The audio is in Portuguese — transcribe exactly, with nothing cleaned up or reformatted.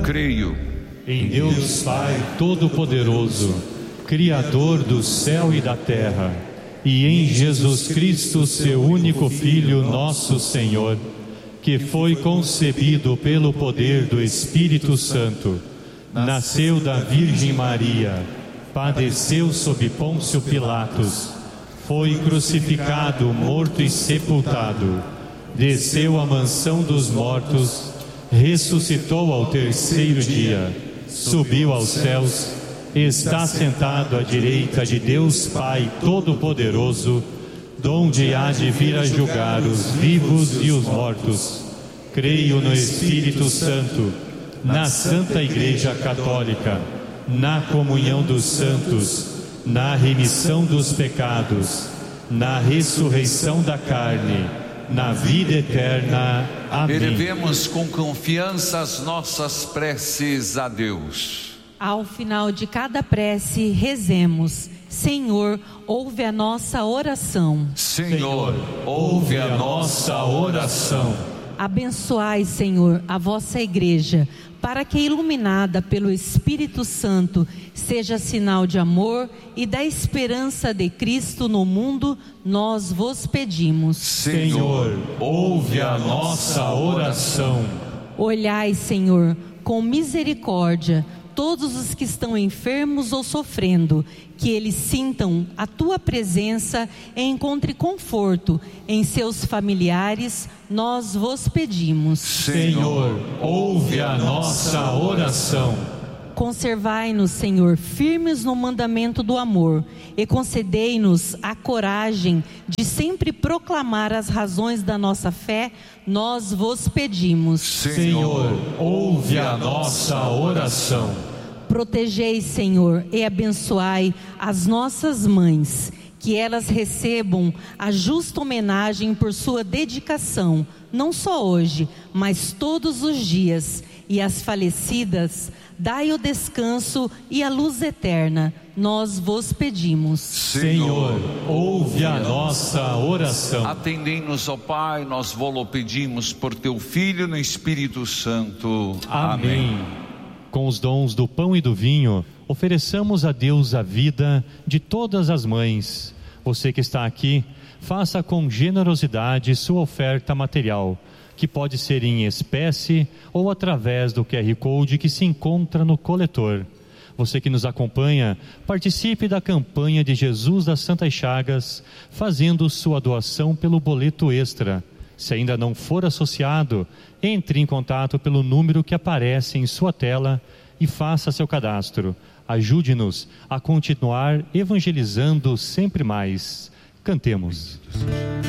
Creio em Deus Pai Todo-Poderoso, Criador do céu e da terra, e em Jesus Cristo, seu único Filho, nosso Senhor, que foi concebido pelo poder do Espírito Santo, nasceu da Virgem Maria, padeceu sob Pôncio Pilatos, foi crucificado, morto e sepultado, desceu à mansão dos mortos, ressuscitou ao terceiro dia, subiu aos céus, está sentado à direita de Deus Pai Todo-Poderoso, donde há de vir a julgar os vivos e os mortos. Creio no Espírito Santo, na Santa Igreja Católica, na comunhão dos santos, na remissão dos pecados, na ressurreição da carne, na vida eterna. Amém. Elevemos com confiança as nossas preces a Deus. Ao final de cada prece, rezemos: Senhor, ouve a nossa oração. Senhor, ouve a nossa oração. Abençoai, Senhor, a vossa igreja, para que, iluminada pelo Espírito Santo, seja sinal de amor e da esperança de Cristo no mundo, nós vos pedimos. Senhor, ouve a nossa oração. Olhai, Senhor, com misericórdia, todos os que estão enfermos ou sofrendo, que eles sintam a tua presença e encontrem conforto em seus familiares, nós vos pedimos. Senhor, ouve a nossa oração. Conservai-nos, Senhor, firmes no mandamento do amor, e concedei-nos a coragem de sempre proclamar as razões da nossa fé, nós vos pedimos. Senhor, ouve a nossa oração. Protegei, Senhor, e abençoai as nossas mães, que elas recebam a justa homenagem por sua dedicação, não só hoje, mas todos os dias, e as falecidas, dai o descanso e a luz eterna, nós vos pedimos. Senhor, ouve a nossa oração. Atendei-nos, ó Pai, nós vô-lo pedimos por teu Filho no Espírito Santo. Amém. Amém. Com os dons do pão e do vinho, ofereçamos a Deus a vida de todas as mães. Você que está aqui, faça com generosidade sua oferta material, que pode ser em espécie ou através do Q R Code que se encontra no coletor. Você que nos acompanha, participe da campanha de Jesus das Santas Chagas, fazendo sua doação pelo boleto extra. Se ainda não for associado, entre em contato pelo número que aparece em sua tela e faça seu cadastro. Ajude-nos a continuar evangelizando sempre mais. Cantemos.